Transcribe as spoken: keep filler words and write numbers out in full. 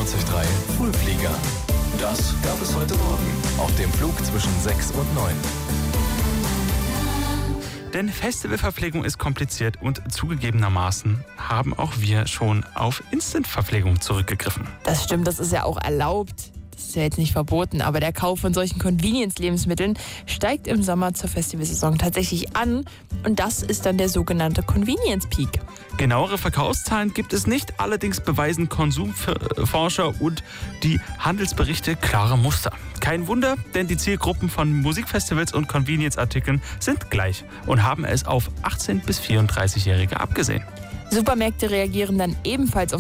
vierundvierzig Komma drei Frühflieger. Das gab es heute Morgen auf dem Flug zwischen sechs und neun. Denn Festivalverpflegung ist kompliziert und zugegebenermaßen haben auch wir schon auf Instant-Verpflegung zurückgegriffen. Das stimmt, das ist ja auch erlaubt. Das ist ja jetzt nicht verboten, aber der Kauf von solchen Convenience-Lebensmitteln steigt im Sommer zur Festivalsaison tatsächlich an und das ist dann der sogenannte Convenience-Peak. Genauere Verkaufszahlen gibt es nicht, allerdings beweisen Konsumforscher und die Handelsberichte klare Muster. Kein Wunder, denn die Zielgruppen von Musikfestivals und Convenience-Artikeln sind gleich und haben es auf achtzehn- bis vierunddreißigjährige abgesehen. Supermärkte reagieren dann ebenfalls auf